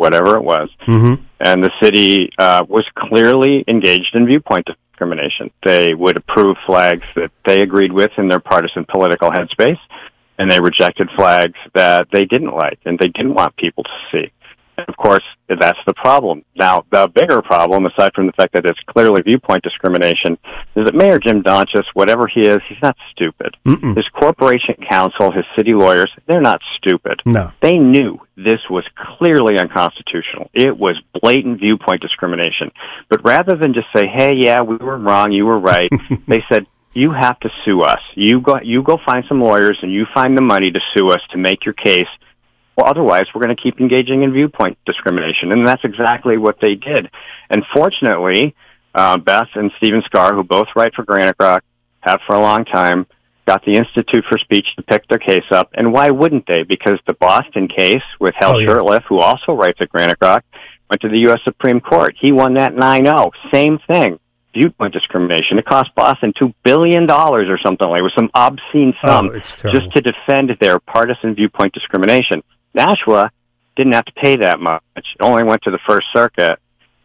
whatever it was. Mm-hmm. And the city was clearly engaged in viewpoint discrimination. They would approve flags that they agreed with in their partisan political headspace, and they rejected flags that they didn't like and they didn't want people to see. And of course, that's the problem. Now, the bigger problem, aside from the fact that it's clearly viewpoint discrimination, is that Mayor Jim Donchis, whatever he is, he's not stupid. Mm-mm. His corporation counsel, his city lawyers, they're not stupid. No. They knew this was clearly unconstitutional. It was blatant viewpoint discrimination. But rather than just say, hey, yeah, we were wrong, you were right, they said, you have to sue us. You go find some lawyers and you find the money to sue us to make your case. Well, otherwise, we're going to keep engaging in viewpoint discrimination. And that's exactly what they did. And fortunately, Beth and Stephen Scar, who both write for Granite Rock, have for a long time, got the Institute for Speech to pick their case up. And why wouldn't they? Because the Boston case with Hal Shurtleff, who also writes at Granite Rock, went to the U.S. Supreme Court. He won that 9-0. Same thing. Viewpoint discrimination. It cost Boston $2 billion or something like it was some obscene sum just to defend their partisan viewpoint discrimination. Nashua didn't have to pay that much. It only went to the First Circuit,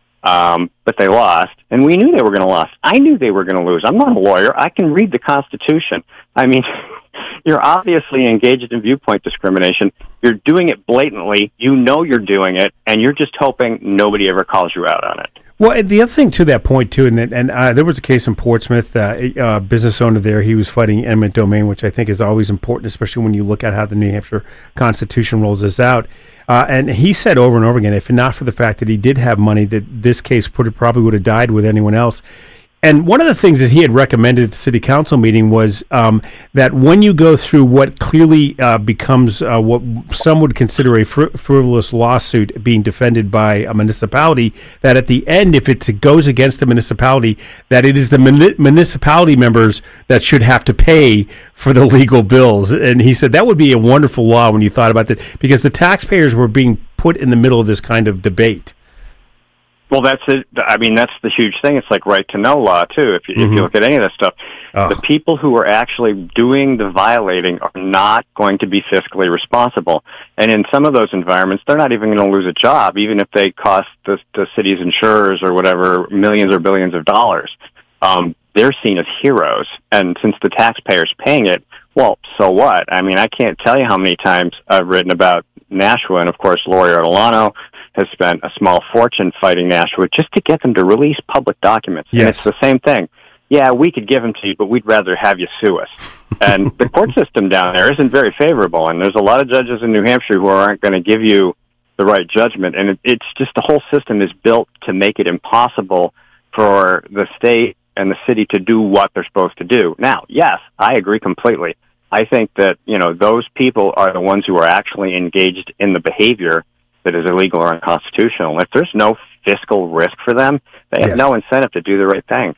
but they lost. And we knew they were going to lose. I knew they were going to lose. I'm not a lawyer. I can read the Constitution. I mean, you're obviously engaged in viewpoint discrimination. You're doing it blatantly. You know you're doing it, and you're just hoping nobody ever calls you out on it. Well, the other thing to that point, too, and there was a case in Portsmouth, a business owner there, he was fighting eminent domain, which I think is always important, especially when you look at how the New Hampshire Constitution rolls this out. And he said over and over again, if not for the fact that he did have money, that this case probably would have died with anyone else. And one of the things that he had recommended at the city council meeting was that when you go through what clearly becomes what some would consider a frivolous lawsuit being defended by a municipality, that at the end, if it goes against the municipality, that it is the municipality members that should have to pay for the legal bills. And he said that would be a wonderful law when you thought about that, because the taxpayers were being put in the middle of this kind of debate. Well, that's it. I mean, that's the huge thing. It's like right to know law, too, if you look at any of this stuff. The people who are actually doing the violating are not going to be fiscally responsible. And in some of those environments, they're not even going to lose a job, even if they cost the city's insurers or whatever millions or billions of dollars. They're seen as heroes. And since the taxpayer's paying it, well, so what? I mean, I can't tell you how many times I've written about Nashua, and, of course, Lori Ortolano has spent a small fortune fighting Nashua just to get them to release public documents. Yes. And it's the same thing. Yeah, we could give them to you, but we'd rather have you sue us. And the court system down there isn't very favorable, and there's a lot of judges in New Hampshire who aren't going to give you the right judgment. And it's just the whole system is built to make it impossible for the state and the city to do what they're supposed to do. Now, yes, I agree completely. I think that, those people are the ones who are actually engaged in the behavior that is illegal or unconstitutional. If there's no fiscal risk for them, they have no incentive to do the right thing.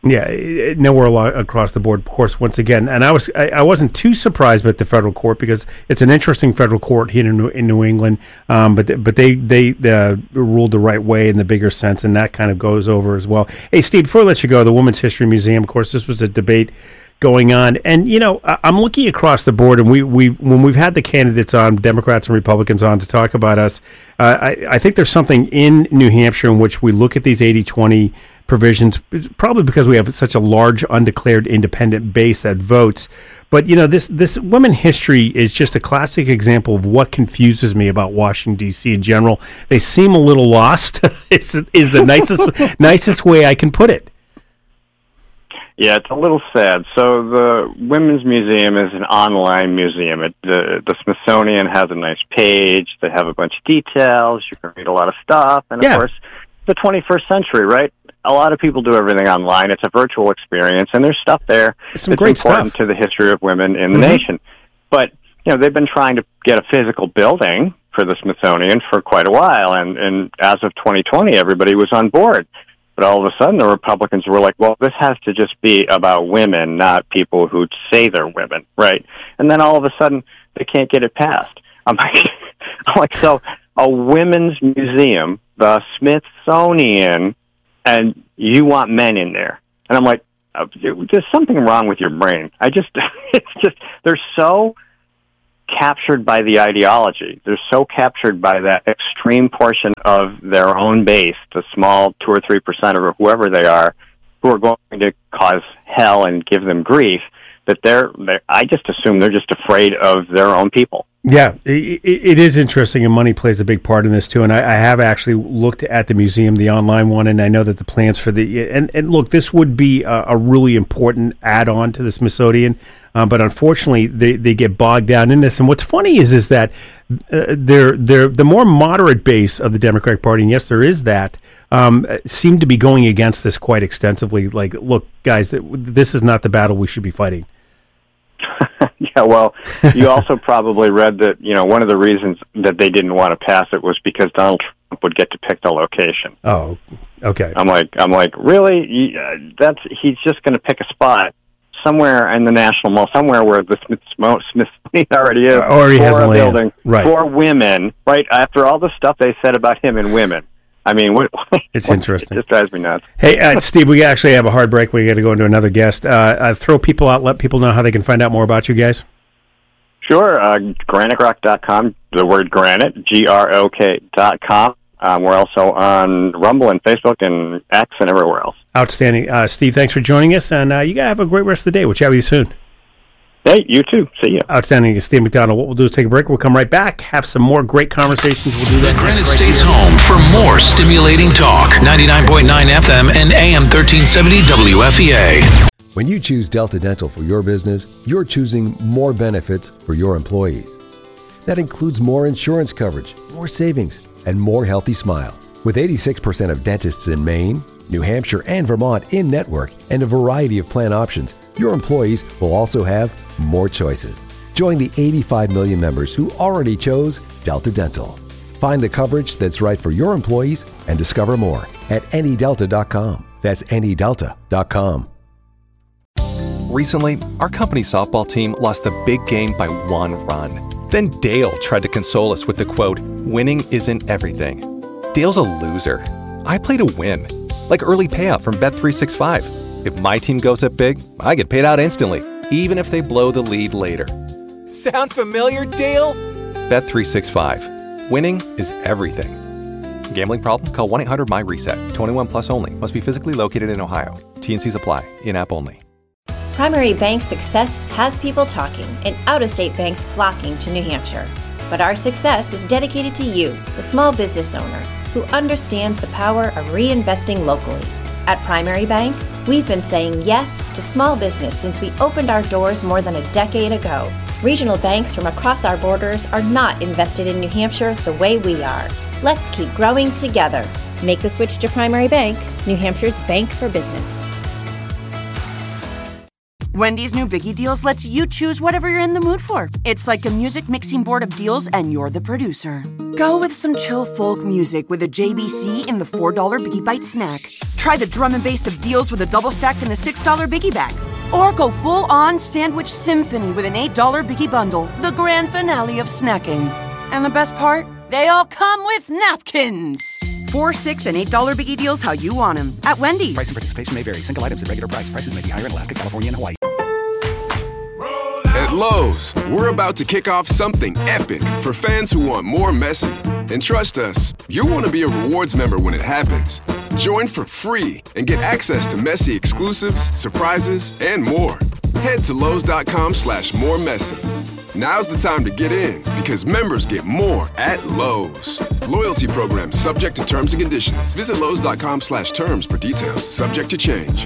Yeah, nowhere across the board, of course, once again. And I wasn't too surprised at the federal court, because it's an interesting federal court here in New England, but they ruled the right way in the bigger sense, and that kind of goes over as well. Hey, Steve, before I let you go, the Women's History Museum, of course, this was a debate going on, and I'm looking across the board, and when we've had the candidates on, Democrats and Republicans on, to talk about us, I think there's something in New Hampshire in which we look at these 80-20 provisions, probably because we have such a large undeclared independent base that votes. But this women history is just a classic example of what confuses me about Washington D.C. in general. They seem a little lost. is the nicest way I can put it. Yeah, it's a little sad. So the Women's Museum is an online museum. The Smithsonian has a nice page. They have a bunch of details. You can read a lot of stuff. And, of course, the 21st century, right? A lot of people do everything online. It's a virtual experience, and there's stuff there that's great important stuff to the history of women in the nation. But, they've been trying to get a physical building for the Smithsonian for quite a while, and as of 2020, everybody was on board. But all of a sudden, the Republicans were like, well, this has to just be about women, not people who say they're women, right? And then all of a sudden, they can't get it passed. I'm like, so a women's museum, the Smithsonian, and you want men in there. And I'm like, there's something wrong with your brain. It's just, they're so captured by the ideology. They're so captured by that extreme portion of their own base, the small 2 or 3% or whoever they are, who are going to cause hell and give them grief, that I just assume they're just afraid of their own people. Yeah, it is interesting, and money plays a big part in this too. And I have actually looked at the museum, the online one, and I know that the plans for and look, this would be a really important add-on to the Smithsonian, but unfortunately, they get bogged down in this. And what's funny is that they're the more moderate base of the Democratic Party, and yes, there is that, seem to be going against this quite extensively. Like, look, guys, this is not the battle we should be fighting. Yeah, well, you also probably read that, one of the reasons that they didn't want to pass it was because Donald Trump would get to pick the location. Oh, okay. I'm like, really? He's just going to pick a spot somewhere in the National Mall, somewhere where the Smithsonian already is, already has a building right. For women, right? After all the stuff they said about him and women. I mean, it's interesting. It just drives me nuts. Hey, Steve, we actually have a hard break. We got to go into another guest. Throw people out, let people know how they can find out more about you guys. Sure. GraniteRock.com, the word granite, GROK.com. We're also on Rumble and Facebook and X and everywhere else. Outstanding. Steve, thanks for joining us, and you guys have a great rest of the day. We'll chat with you soon. Hey, you too. See you. Outstanding. Steve McDonald. What we'll do is take a break. We'll come right back, have some more great conversations. We'll do that. The Granite State's home for more stimulating talk. 99.9 FM and AM 1370 WFEA. When you choose Delta Dental for your business, you're choosing more benefits for your employees. That includes more insurance coverage, more savings, and more healthy smiles. With 86% of dentists in Maine, New Hampshire, and Vermont in network, and a variety of plan options, your employees will also have more choices. Join the 85 million members who already chose Delta Dental. Find the coverage that's right for your employees and discover more at anydelta.com. That's anydelta.com. Recently, our company softball team lost the big game by 1 run. Then Dale tried to console us with the quote, "Winning isn't everything." Dale's a loser. I play to win, like early payout from Bet365. If my team goes up big, I get paid out instantly, even if they blow the lead later. Sound familiar, Dale? Bet365. Winning is everything. Gambling problem? Call 1-800-MY-RESET. 21 plus only. Must be physically located in Ohio. T&Cs apply. In-app only. Primary Bank success has people talking and out-of-state banks flocking to New Hampshire. But our success is dedicated to you, the small business owner, who understands the power of reinvesting locally. At Primary Bank, we've been saying yes to small business since we opened our doors more than a decade ago. Regional banks from across our borders are not invested in New Hampshire the way we are. Let's keep growing together. Make the switch to Primary Bank, New Hampshire's bank for business. Wendy's new Biggie Deals lets you choose whatever you're in the mood for. It's like a music mixing board of deals, and you're the producer. Go with some chill folk music with a JBC in the $4 Biggie Bite snack. Try the drum and bass of deals with a double stack in the $6 Biggie Bag. Or go full-on sandwich symphony with an $8 Biggie Bundle, the grand finale of snacking. And the best part? They all come with napkins. $4, $6, and $8 Biggie Deals how you want them at Wendy's. Price and participation may vary. Single items at regular price. Prices may be higher in Alaska, California, and Hawaii. At Lowe's, we're about to kick off something epic for fans who want more Messi. And trust us, you'll want to be a rewards member when it happens. Join for free and get access to Messi exclusives, surprises, and more. Head to Lowe's.com/moremessy. Now's the time to get in because members get more at Lowe's. Loyalty program subject to terms and conditions. Visit Lowe's.com/terms for details. Subject to change.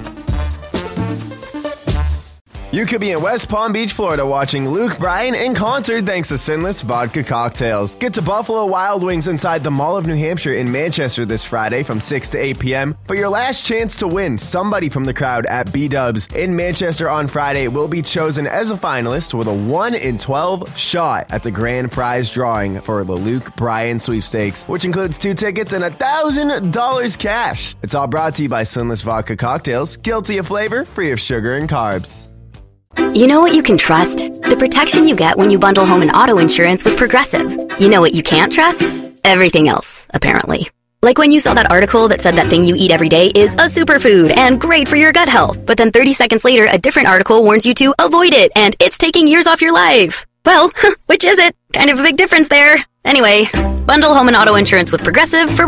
You could be in West Palm Beach, Florida watching Luke Bryan in concert thanks to Sinless Vodka Cocktails. Get to Buffalo Wild Wings inside the Mall of New Hampshire in Manchester this Friday from 6 to 8 p.m. for your last chance to win. Somebody from the crowd at B-Dubs in Manchester on Friday will be chosen as a finalist with a 1 in 12 shot at the grand prize drawing for the Luke Bryan sweepstakes, which includes 2 tickets and $1,000 cash. It's all brought to you by Sinless Vodka Cocktails, guilty of flavor, free of sugar and carbs. You know what you can trust? The protection you get when you bundle home and auto insurance with Progressive. You know what you can't trust? Everything else, apparently. Like when you saw that article that said that thing you eat every day is a superfood and great for your gut health, but then 30 seconds later, a different article warns you to avoid it and it's taking years off your life. Well, which is it? Kind of a big difference there. Anyway, bundle home and auto insurance with Progressive for